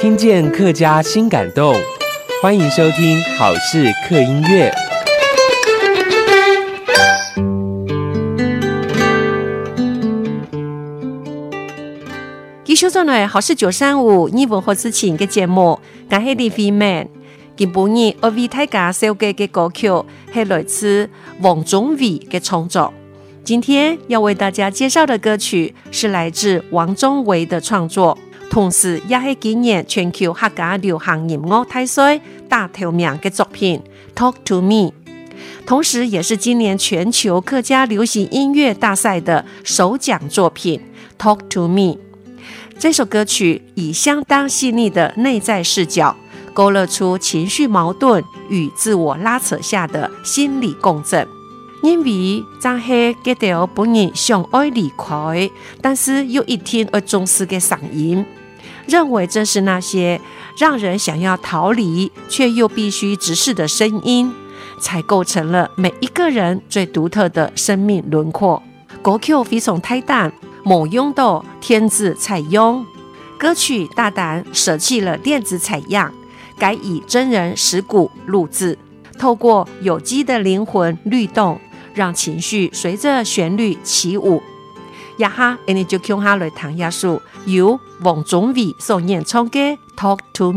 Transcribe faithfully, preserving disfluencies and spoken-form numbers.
听见客家新感动，欢迎收听好事客音乐。 继续做来好事九三五英文好事情嘅节目，我係李飛曼。今晡日我為大家紹介嘅歌曲係來自王宗偉嘅創作。今天要為大家介紹的歌曲是來自王宗偉的創作，同時也係今年全球客家流行音樂大賽打頭名嘅作品《Talk to Me》，同時也是今年全球客家流行音樂大賽的首獎作品《Talk to Me》。這首歌曲以相當細膩的內在視角，勾勒出情緒矛盾與自我拉扯下的心理共振。因為真係覺得本人想愛離開，但是又一聽而重視嘅聲音，認為這是那些讓人想要逃離卻又必須直視的聲音，才構成了每一個人最獨特的生命輪廓。歌曲非常大膽，冇用到電子採樣，歌曲大膽捨棄了電子採樣，改以真人實鼓錄製，透過有機的靈魂律動，讓情緒隨着旋律起舞。一下，我哋就聽下來聽一首由王宗偉所演唱嘅《Talk to Me》。